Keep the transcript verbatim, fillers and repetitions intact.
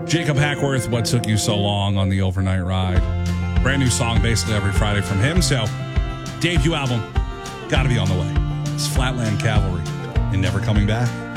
Jacob Hackworth, What Took You So Long on the Overnight Ride. Brand new song basically every Friday from him. So, debut album, got to be on the way. It's Flatland Cavalry and Never Coming Back.